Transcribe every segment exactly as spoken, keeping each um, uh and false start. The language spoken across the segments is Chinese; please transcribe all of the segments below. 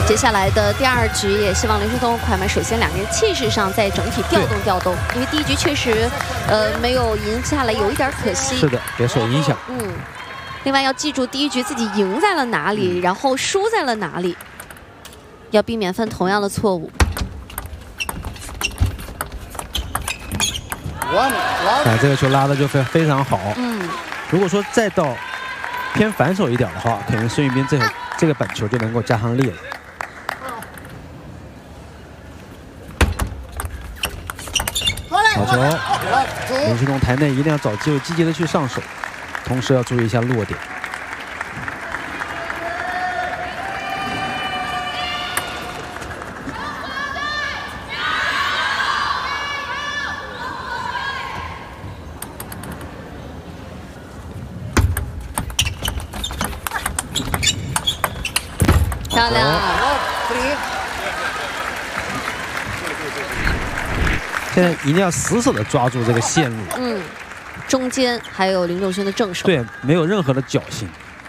接下来的第二局也希望林书东快慢，首先两个人气势上再整体调动调动，因为第一局确实，呃，没有赢下来，有一点可惜。 是的，别受影响。 嗯。另外要记住，第一局自己赢在了哪里，嗯、然后输在了哪里，要避免犯同样的错误。 啊，这个球拉的就非非常好。 嗯。如果说再到偏反手一点的话，可能孙玉斌这个这个板球就能够加上力了。 好球！林书东台内一定要找机会积极的去上手，同时要注意一下落点。 漂亮！ 现在一定要死死的抓住这个线路， 嗯，中间还有林仲勋的正手， 对，没有任何的侥幸。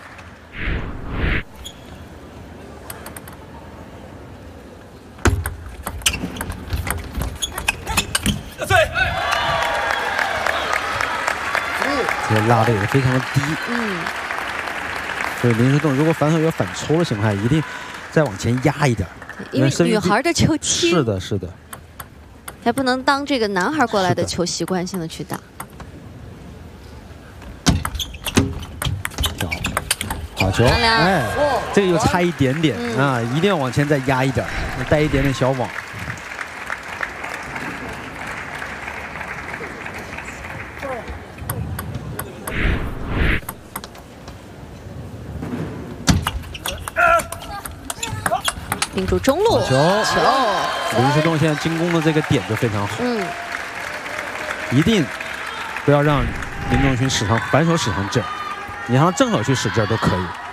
这拉的也是非常的低， 嗯， 所以林书东如果反手有反抽的情况下，一定再往前压一点， 因为女孩的球轻， 是的，是的。 还不能当这个男孩过来的球习惯性的去打。 好球！哎，这个又差一点点、嗯、啊，一定要往前再压一点，带一点点小网。 盯住中路， 球球。 林书东现在进攻的这个点就非常好， 嗯， 一定不要让林仲勋使上反手使上劲儿，你让他正手去使劲儿都可以。